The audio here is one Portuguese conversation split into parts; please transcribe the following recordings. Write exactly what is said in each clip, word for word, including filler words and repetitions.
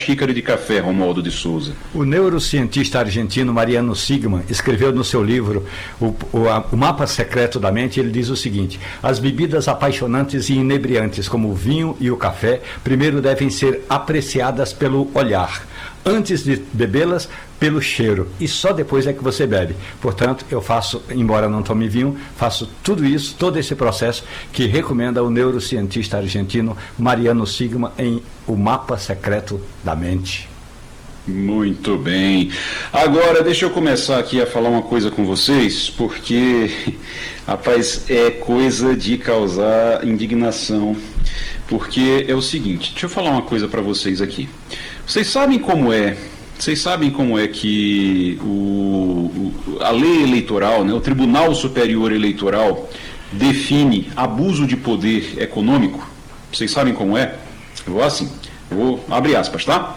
xícara de café, Romualdo de Souza. O neurocientista argentino Mariano Sigman escreveu no seu livro o, o, a, o Mapa Secreto da Mente. Ele diz o seguinte: as bebidas apaixonantes e inebriantes como o vinho e o café primeiro devem ser apreciadas pelo olhar, antes de bebê-las pelo cheiro, e só depois é que você bebe. Portanto, eu faço, embora não tome vinho, faço tudo isso, todo esse processo que recomenda o neurocientista argentino Mariano Sigman em O Mapa Secreto da Mente. Muito bem. Agora, deixa eu começar aqui a falar uma coisa com vocês, porque, rapaz, é coisa de causar indignação, porque é o seguinte, deixa eu falar uma coisa para vocês aqui. Vocês sabem como é Vocês sabem como é que o, o, a lei eleitoral, né, o Tribunal Superior Eleitoral define abuso de poder econômico? Vocês sabem como é? Eu vou assim, eu vou abrir aspas, tá?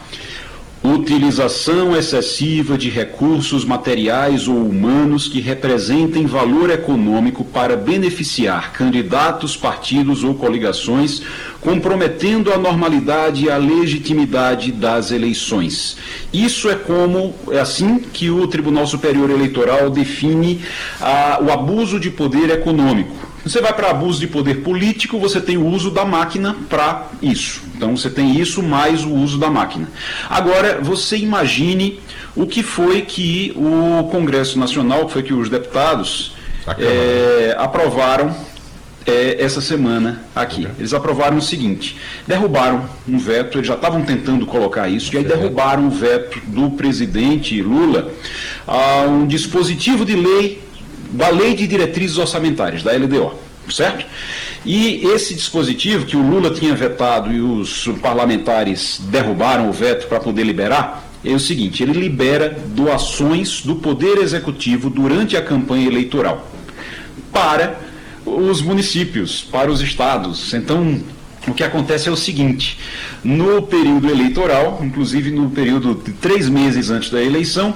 Utilização excessiva de recursos materiais ou humanos que representem valor econômico para beneficiar candidatos, partidos ou coligações, comprometendo a normalidade e a legitimidade das eleições. Isso é como, é assim que o Tribunal Superior Eleitoral define ah, o abuso de poder econômico. Você vai para abuso de poder político, você tem o uso da máquina para isso. Então você tem isso mais o uso da máquina. Agora, você imagine o que foi que o Congresso Nacional, que foi que os deputados é, aprovaram é, essa semana aqui. Eles aprovaram o seguinte: derrubaram um veto, eles já estavam tentando colocar isso, e aí derrubaram o veto do presidente Lula a um dispositivo de lei da Lei de Diretrizes Orçamentárias, da L D O, certo? E esse dispositivo que o Lula tinha vetado e os parlamentares derrubaram o veto para poder liberar, é o seguinte: ele libera doações do Poder Executivo durante a campanha eleitoral para os municípios, para os estados. Então, o que acontece é o seguinte: no período eleitoral, inclusive no período de três meses antes da eleição,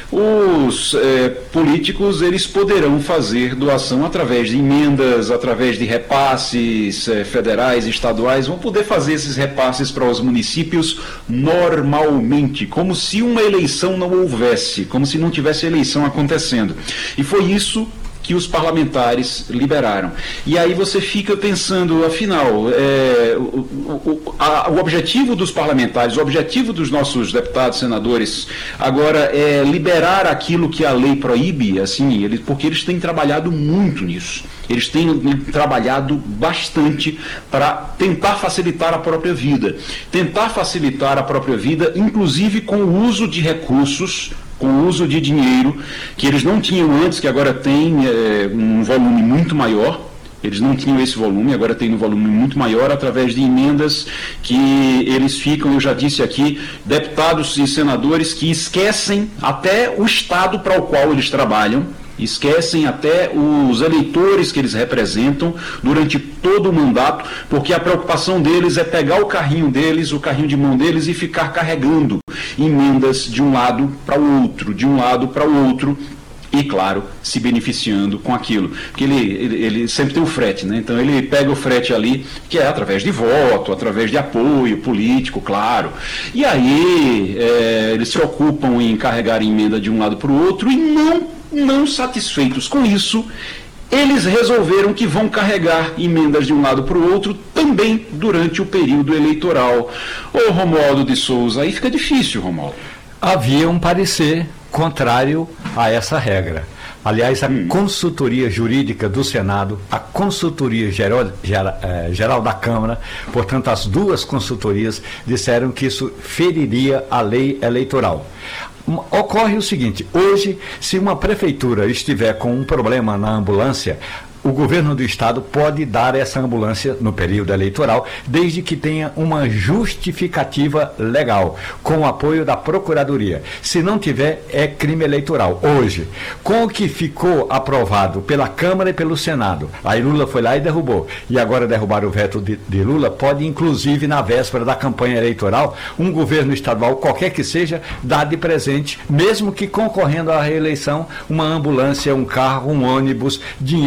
os eh, políticos eles poderão fazer doação através de emendas, através de repasses eh, federais, estaduais, vão poder fazer esses repasses para os municípios normalmente, como se uma eleição não houvesse, como se não tivesse eleição acontecendo. E foi isso que os parlamentares liberaram. E aí você fica pensando, afinal, é, o, o, a, o objetivo dos parlamentares, o objetivo dos nossos deputados, senadores, agora é liberar aquilo que a lei proíbe, assim, eles, porque eles têm trabalhado muito nisso. Eles têm trabalhado bastante para tentar facilitar a própria vida. Tentar facilitar a própria vida, inclusive com o uso de recursos, com o uso de dinheiro que eles não tinham antes, que agora tem é, um volume muito maior. Eles não tinham esse volume, agora tem um volume muito maior através de emendas que eles ficam, eu já disse aqui, deputados e senadores que esquecem até o estado para o qual eles trabalham, esquecem até os eleitores que eles representam durante todo o mandato, porque a preocupação deles é pegar o carrinho deles, o carrinho de mão deles e ficar carregando emendas de um lado para o outro, de um lado para o outro, e, claro, se beneficiando com aquilo. Porque ele, ele, ele sempre tem o frete, né? Então ele pega o frete ali, que é através de voto, através de apoio político, claro. E aí é, eles se ocupam em carregar emenda de um lado para o outro e não, não satisfeitos com isso, eles resolveram que vão carregar emendas de um lado para o outro também durante o período eleitoral. Ô Romualdo de Souza, aí fica difícil, Romualdo. Havia um parecer contrário a essa regra. Aliás, a hum. consultoria jurídica do Senado, a consultoria geral, geral, eh, geral da Câmara, portanto, as duas consultorias disseram que isso feriria a lei eleitoral. Ocorre o seguinte: hoje, se uma prefeitura estiver com um problema na ambulância, o governo do estado pode dar essa ambulância no período eleitoral, desde que tenha uma justificativa legal, com o apoio da Procuradoria. Se não tiver, é crime eleitoral. Hoje, com o que ficou aprovado pela Câmara e pelo Senado, aí Lula foi lá e derrubou, e agora derrubaram o veto de, de Lula, pode inclusive na véspera da campanha eleitoral, um governo estadual, qualquer que seja, dar de presente, mesmo que concorrendo à reeleição, uma ambulância, um carro, um ônibus, dinheiro, liberdade,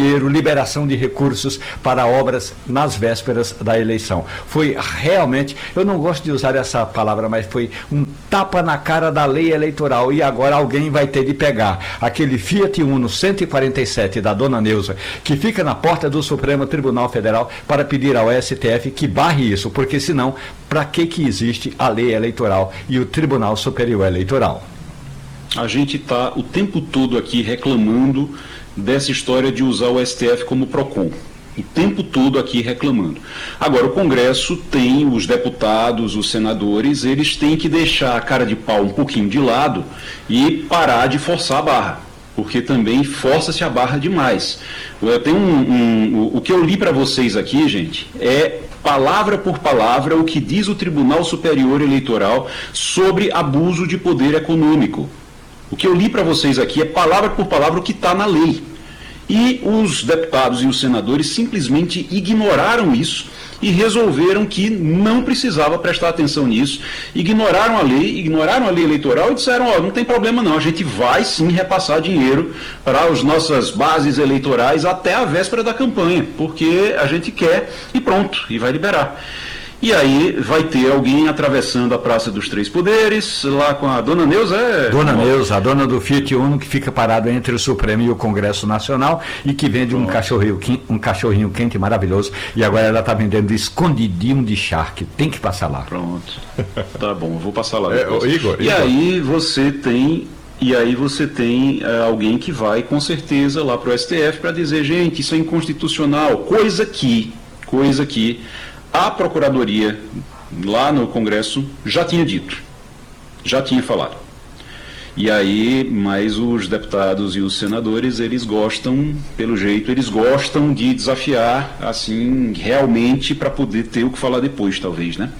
liberação de recursos para obras nas vésperas da eleição. Foi realmente, eu não gosto de usar essa palavra, mas foi um tapa na cara da lei eleitoral, e agora alguém vai ter de pegar aquele Fiat Uno cento e quarenta e sete da dona Neuza, que fica na porta do Supremo Tribunal Federal, para pedir ao S T F que barre isso, porque senão, para que que existe a lei eleitoral e o Tribunal Superior Eleitoral? A gente está o tempo todo aqui reclamando dessa história de usar o S T F como PROCON. O tempo todo aqui reclamando. Agora, o Congresso tem, os deputados, os senadores, eles têm que deixar a cara de pau um pouquinho de lado e parar de forçar a barra, porque também força-se a barra demais. Eu tenho um, um, o que eu li para vocês aqui, gente, é palavra por palavra o que diz o Tribunal Superior Eleitoral sobre abuso de poder econômico. O que eu li para vocês aqui é palavra por palavra o que está na lei. E os deputados e os senadores simplesmente ignoraram isso e resolveram que não precisava prestar atenção nisso, ignoraram a lei, ignoraram a lei eleitoral e disseram, ó, não tem problema não, a gente vai sim repassar dinheiro para as nossas bases eleitorais até a véspera da campanha, porque a gente quer e pronto, e vai liberar. E aí vai ter alguém atravessando a Praça dos Três Poderes, lá com a dona Neuza. É... Dona Neuza, a dona do Fiat Uno, que fica parado entre o Supremo e o Congresso Nacional e que vende um cachorrinho, um cachorrinho quente maravilhoso. E agora ela está vendendo escondidinho de charque. Tem que passar lá. Pronto. Tá bom, eu vou passar lá. É, Igor, e Igor. aí você tem... E aí você tem uh, alguém que vai, com certeza, lá para o S T F para dizer, gente, isso é inconstitucional. Coisa que, coisa que... a Procuradoria, lá no Congresso, já tinha dito, já tinha falado. E aí, mas os deputados e os senadores, eles gostam, pelo jeito, eles gostam de desafiar, assim, realmente, para poder ter o que falar depois, talvez, né?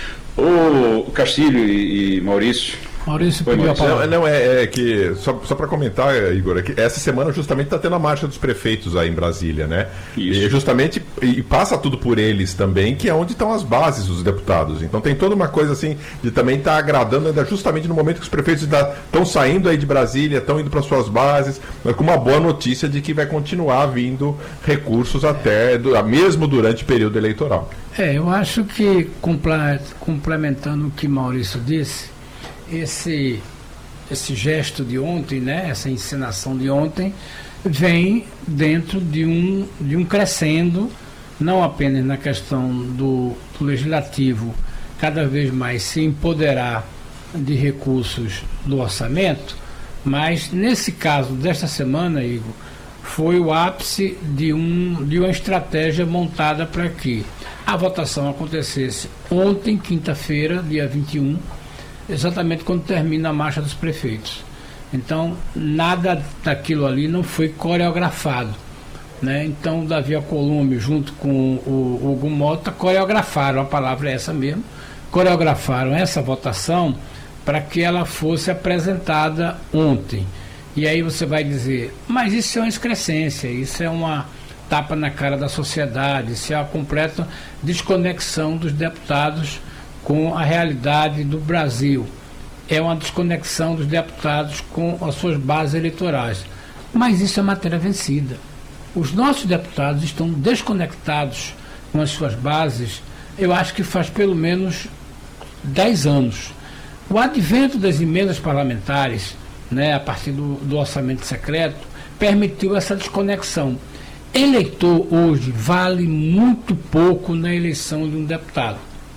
Ô, Castilho e, e Maurício... Maurício, Foi, pediu a palavra. Não, não é, é que, só, só para comentar, Igor, é que essa semana justamente está tendo a marcha dos prefeitos aí em Brasília, né? Isso. E justamente, e passa tudo por eles também, que é onde estão as bases dos deputados. Então tem toda uma coisa assim, de também estar tá agradando ainda justamente no momento que os prefeitos estão saindo aí de Brasília, estão indo para suas bases, mas com uma boa notícia de que vai continuar vindo recursos até, mesmo durante o período eleitoral. É, eu acho que, complementando o que Maurício disse, Esse, esse gesto de ontem, né, essa encenação de ontem, vem dentro de um, de um crescendo, não apenas na questão do, do legislativo cada vez mais se empoderar de recursos do orçamento, mas nesse caso desta semana, Igor, foi o ápice de, um, de uma estratégia montada para que a votação acontecesse ontem, quinta-feira, dia vinte e um, exatamente quando termina a marcha dos prefeitos. Então, nada daquilo ali não foi coreografado, né? Então, o Davi Alcolumbre, junto com o, o Hugo Mota, coreografaram, a palavra é essa mesmo, coreografaram essa votação para que ela fosse apresentada ontem. E aí você vai dizer, mas isso é uma excrescência, isso é uma tapa na cara da sociedade, isso é uma completa desconexão dos deputados com a realidade do Brasil. É uma desconexão dos deputados com as suas bases eleitorais. Mas isso é matéria vencida. Os nossos deputados estão desconectados com as suas bases, eu acho que faz pelo menos dez anos. O advento das emendas parlamentares, né, a partir do, do orçamento secreto, permitiu essa desconexão. Eleitor hoje vale muito pouco na eleição de um deputado.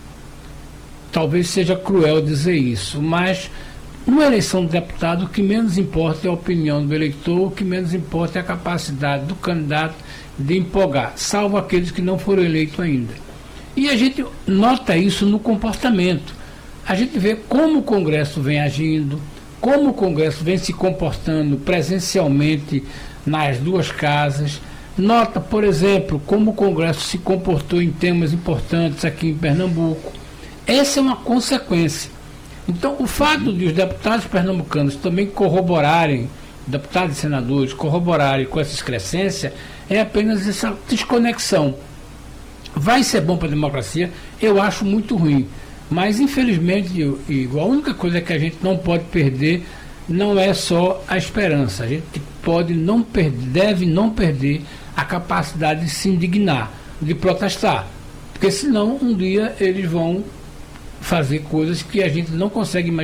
Talvez seja cruel dizer isso, mas numa eleição de deputado o que menos importa é a opinião do eleitor, o que menos importa é a capacidade do candidato de empolgar, salvo aqueles que não foram eleitos ainda. E a gente nota isso no comportamento. A gente vê como o Congresso vem agindo, como o Congresso vem se comportando presencialmente nas duas casas. Nota, por exemplo, como o Congresso se comportou em temas importantes aqui em Pernambuco. Essa é uma consequência. Então, o fato de os deputados pernambucanos também corroborarem, deputados e senadores corroborarem com essa excrescência, é apenas essa desconexão. Vai ser bom para a democracia? Eu acho muito ruim. Mas, infelizmente, Igor, a única coisa que a gente não pode perder não é só a esperança. A gente pode não perder, deve não perder a capacidade de se indignar, de protestar. Porque senão um dia eles vão fazer coisas que a gente não consegue imaginar.